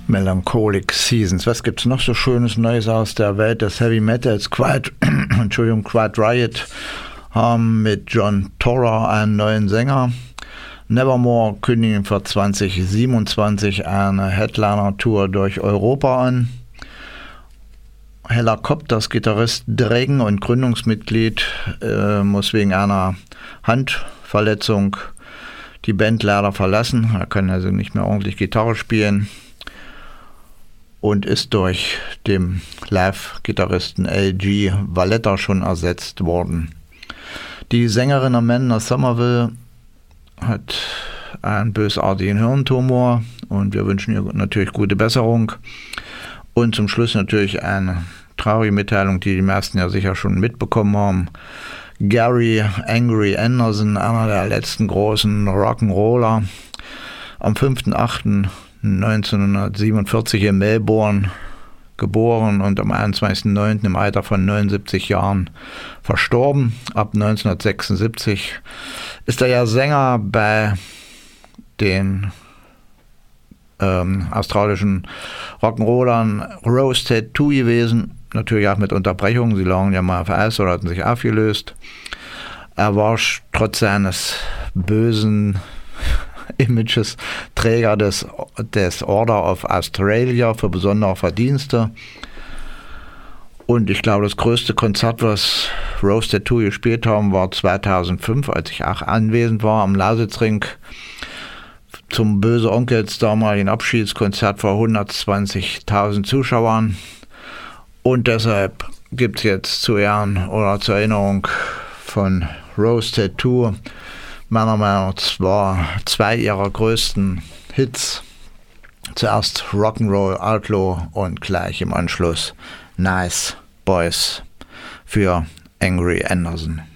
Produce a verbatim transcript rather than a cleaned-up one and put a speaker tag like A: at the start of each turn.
A: Melancholic Seasons. Was gibt's noch so Schönes Neues aus der Welt des Heavy Metals? Quiet, Entschuldigung, Quiet Riot haben mit John Torra einen neuen Sänger. Nevermore kündigen für zwanzig siebenundzwanzig eine Headliner-Tour durch Europa an. Hellacopters Gitarrist Dragon und Gründungsmitglied äh, muss wegen einer Handverletzung die Band leider verlassen. Er kann also nicht mehr ordentlich Gitarre spielen und ist durch den Live-Gitarristen L G Valletta schon ersetzt worden. Die Sängerin Amanda Somerville hat einen bösartigen Hirntumor und wir wünschen ihr natürlich gute Besserung. Und zum Schluss natürlich eine traurige Mitteilung, die die meisten ja sicher schon mitbekommen haben. Gary Angry Anderson, einer der letzten großen Rock'n'Roller, am fünften achten neunzehnhundertsiebenundvierzig in Melbourne geboren und am einundzwanzigsten neunten im Alter von neunundsiebzig Jahren verstorben. Ab neunzehnhundertsechsundsiebzig ist er ja Sänger bei den ähm, australischen Rock'n'Rollern Rose Tattoo gewesen. Natürlich auch mit Unterbrechungen. Sie lagen ja mal auf Eis oder hatten sich aufgelöst. Er war trotz seines bösen Images Träger des, des Order of Australia für besondere Verdienste. Und ich glaube, das größte Konzert, was Rose Tattoo gespielt haben, war zweitausendfünf, als ich auch anwesend war am Lausitzring zum Böse Onkels damaligen Abschiedskonzert vor hundertzwanzigtausend Zuschauern. Und deshalb gibt es jetzt zu Ehren oder zur Erinnerung von Rose Tattoo meiner Meinung nach zwei ihrer größten Hits. Zuerst Rock'n'Roll Outlaw und gleich im Anschluss Nice Boys für Angry Anderson.